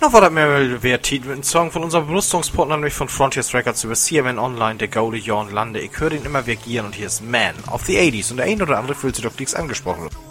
Noch war das mehr wert, mit einem Song von unserem Benutzungspartner, nämlich von Frontiers Records über CMN Online, der Gaude Jorn Lande. Ich höre den immer vegieren und hier ist Man of the 80s und der ein oder andere fühlt sich doch nichts angesprochen.